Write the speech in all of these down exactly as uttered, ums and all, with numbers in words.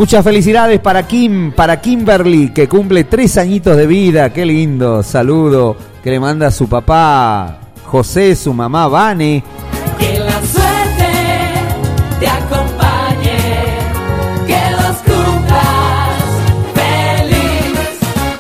Muchas felicidades para Kim, para Kimberly, que cumple tres añitos de vida. Qué lindo saludo que le manda a su papá José, su mamá Vane. Que la suerte te acompañe, que los cumplas feliz.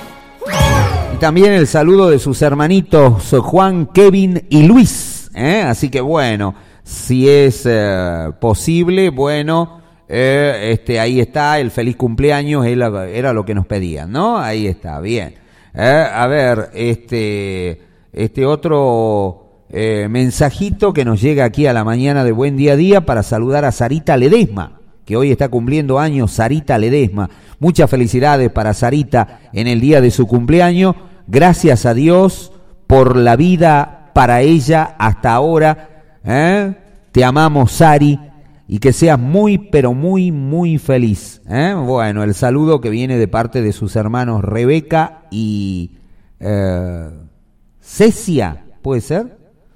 Y también el saludo de sus hermanitos Juan, Kevin y Luis. ¿eh? Así que bueno, si es eh, posible, bueno... Eh, este, ahí está, el feliz cumpleaños era, era lo que nos pedían, ¿no? Ahí está, bien. Eh, a ver, este, este otro eh, mensajito que nos llega aquí a la mañana de Buen Día a Día para saludar a Sarita Ledesma, que hoy está cumpliendo años. Sarita Ledesma, muchas felicidades para Sarita en el día de su cumpleaños. Gracias a Dios por la vida para ella hasta ahora. ¿eh? Te amamos, Sari. Y que seas muy, pero muy, muy feliz. ¿eh? Bueno, el saludo que viene de parte de sus hermanos Rebeca y eh, Cecia, ¿puede ser?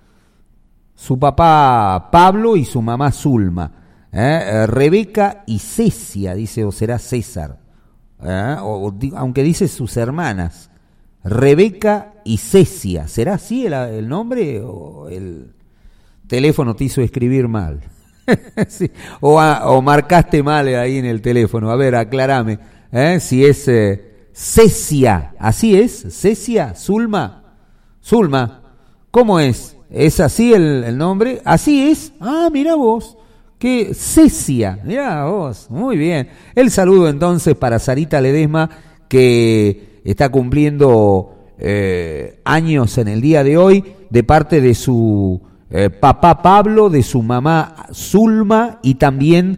Su papá Pablo y su mamá Zulma. ¿eh? Eh, Rebeca y Cecia, dice, o será César. ¿eh? O, o, aunque dice sus hermanas. Rebeca y Cecia. ¿Será así el, el nombre o el teléfono te hizo escribir mal? sí. o, a, o marcaste mal ahí en el teléfono. A ver, aclárame. ¿eh? Si es eh, Cecia, ¿así es? ¿Cecia? ¿Zulma? Zulma. ¿Cómo es? ¿Es así el, el nombre? ¿Así es? Ah, mira vos. Que Cecia. Mira vos. Muy bien. El saludo entonces para Sarita Ledesma, que está cumpliendo eh, años en el día de hoy, de parte de su... Eh, papá Pablo, de su mamá Zulma y también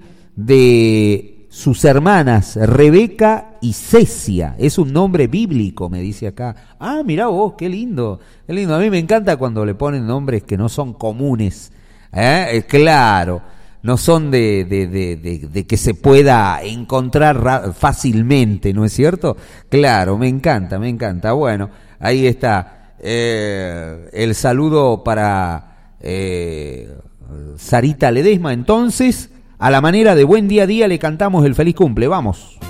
de sus hermanas Rebeca y Cecia. Es un nombre bíblico, me dice acá. Ah, mirá vos, qué lindo, qué lindo. A mí me encanta cuando le ponen nombres que no son comunes. ¿eh? Eh, claro, no son de, de, de, de, de que se pueda encontrar ra- fácilmente, ¿no es cierto? Claro, me encanta, me encanta. Bueno, ahí está eh, el saludo para... Eh, Sarita Ledesma. Entonces, a la manera de Buen Día a Día le cantamos el feliz cumple. Vamos.